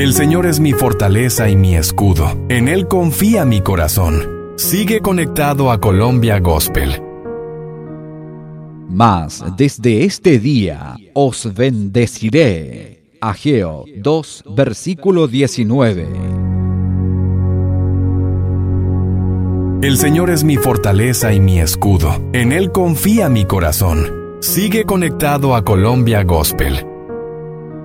El Señor es mi fortaleza y mi escudo. En Él confía mi corazón. Sigue conectado a Colombia Gospel. Mas desde este día os bendeciré. Ageo 2, versículo 19. El Señor es mi fortaleza y mi escudo. En Él confía mi corazón. Sigue conectado a Colombia Gospel.